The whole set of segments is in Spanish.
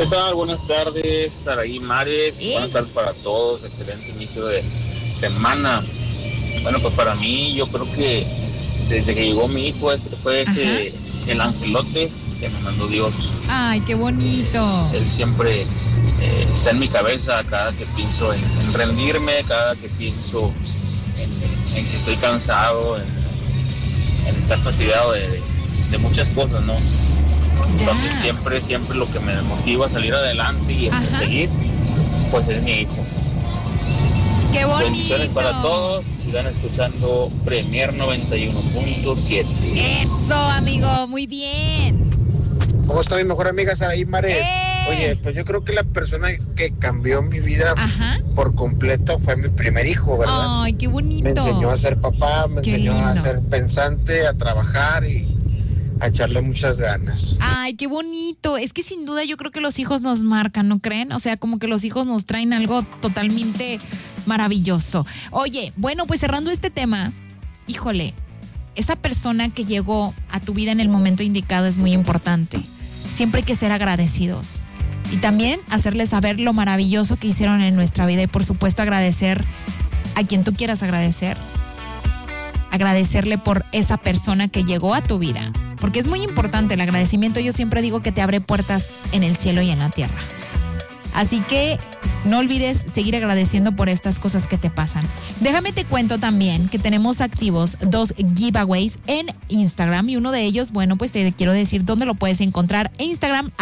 ¿Qué tal? Buenas tardes, Saraí Mares. Sí. Buenas tardes para todos. Excelente inicio de semana. Bueno, pues para mí, yo creo que desde que llegó mi hijo, fue ese el angelote que me mandó Dios. Ay, qué bonito. Él siempre está en mi cabeza cada que pienso en rendirme, cada que pienso en que estoy cansado, en estar fastidiado de muchas cosas, ¿no? Entonces siempre lo que me motiva a salir adelante y a seguir, pues es mi hijo. ¡Qué bonito! Bendiciones para todos, sigan escuchando Premier 91.7. Eso, amigo, muy bien. ¿Cómo está mi mejor amiga Saraí Mares? Oye, pues yo creo que la persona que cambió mi vida por completo fue mi primer hijo, ¿verdad? Ay, qué bonito. Me enseñó a ser papá, me enseñó a ser pensante, a trabajar y a echarle muchas ganas. Ay, qué bonito. Es que sin duda yo creo que los hijos nos marcan, ¿no creen? O sea, como que los hijos nos traen algo totalmente maravilloso. Oye, bueno, pues cerrando este tema, híjole, esa persona que llegó a tu vida en el momento indicado es muy importante. Siempre hay que ser agradecidos. Y también hacerles saber lo maravilloso que hicieron en nuestra vida y por supuesto agradecer a quien tú quieras agradecer. Agradecerle por esa persona que llegó a tu vida. Porque es muy importante el agradecimiento. Yo siempre digo que te abre puertas en el cielo y en la tierra. Así que no olvides seguir agradeciendo por estas cosas que te pasan. Déjame te cuento también que tenemos activos 2 giveaways en Instagram y uno de ellos, bueno, pues te quiero decir dónde lo puedes encontrar. Instagram,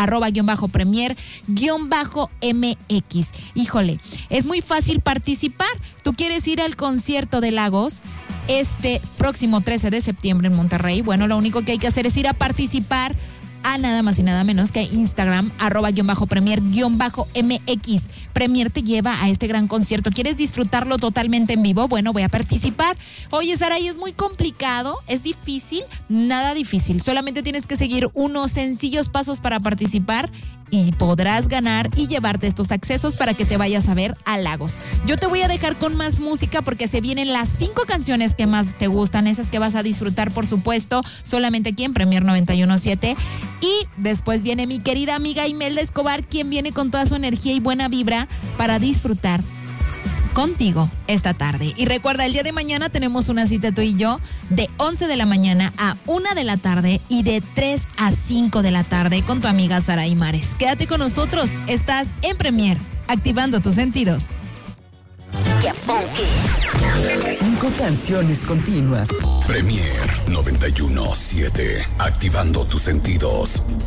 @premier_MX. Híjole, es muy fácil participar. Tú quieres ir al concierto de Lagos este próximo 13 de septiembre en Monterrey. Bueno, lo único que hay que hacer es ir a participar a nada más y nada menos que Instagram, @premier_MX. Premier te lleva a este gran concierto. ¿Quieres disfrutarlo totalmente en vivo? Bueno, voy a participar. Oye, Saray, ¿es muy complicado? ¿Es difícil? Nada difícil. Solamente tienes que seguir unos sencillos pasos para participar y podrás ganar y llevarte estos accesos para que te vayas a ver a Lagos. Yo te voy a dejar con más música porque se vienen las 5 canciones que más te gustan, esas que vas a disfrutar, por supuesto, solamente aquí en Premier 91.7. Y después viene mi querida amiga Imelda Escobar, quien viene con toda su energía y buena vibra para disfrutar contigo esta tarde. Y recuerda, el día de mañana tenemos una cita tú y yo de 11 de la mañana a 1 de la tarde y de 3 a 5 de la tarde con tu amiga Saraí Mares. Quédate con nosotros, estás en Premier, activando tus sentidos. ¡Qué funky! 5 canciones continuas. Premier 91.7, activando tus sentidos.